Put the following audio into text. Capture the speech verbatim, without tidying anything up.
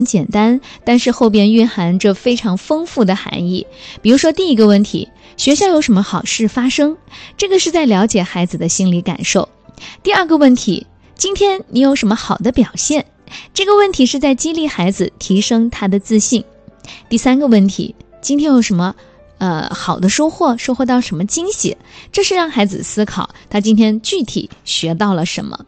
简单，但是后边蕴含着非常丰富的含义。比如说第一个问题，学校有什么好事发生？这个是在了解孩子的心理感受。第二个问题，今天你有什么好的表现？这个问题是在激励孩子提升他的自信。第三个问题，今天有什么呃好的收获？收获到什么惊喜？这是让孩子思考他今天具体学到了什么。